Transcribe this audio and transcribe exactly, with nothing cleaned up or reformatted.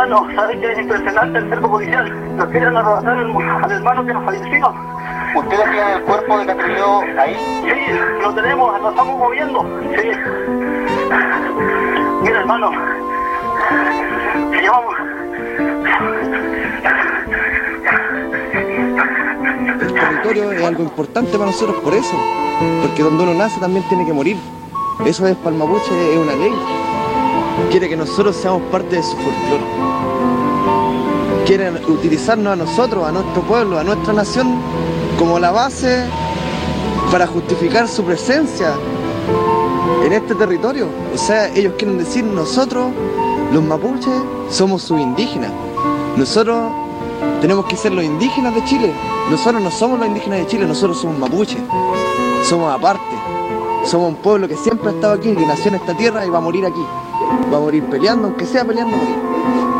hermano, ¿sabes qué es impresionante el cerco policial? Nos quieren arrebatar al, al hermano que nos falleció. ¿Ustedes tienen el cuerpo de Catrileo ahí? Sí, lo tenemos, lo estamos moviendo. Sí. Mira, hermano, llevamos... El territorio es algo importante para nosotros por eso, porque donde uno nace también tiene que morir. Eso es, para el mapuche, es una ley. Quiere que nosotros seamos parte de su folclore. Quieren utilizarnos a nosotros, a nuestro pueblo, a nuestra nación, como la base para justificar su presencia en este territorio. O sea, ellos quieren decir, nosotros, los mapuches, somos sus indígenas. Nosotros tenemos que ser los indígenas de Chile. Nosotros no somos los indígenas de Chile, nosotros somos mapuches. Somos aparte. Somos un pueblo que siempre ha estado aquí, que nació en esta tierra y va a morir aquí. Va a morir peleando, aunque sea peleando, morir.